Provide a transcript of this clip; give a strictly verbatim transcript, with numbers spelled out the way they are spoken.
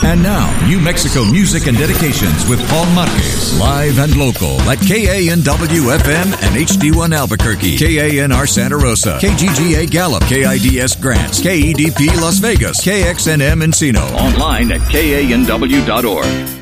And now, New Mexico Music and Dedications with Paul Marquez. Live and local at K A N W F M and H D one Albuquerque, K A N R Santa Rosa, K G G A Gallup, K I D S Grants, K E D P Las Vegas, K X N M Encino. Online at K A N W dot org.